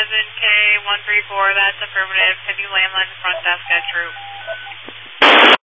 K134, that's affirmative. Can you landline front desk at Troop?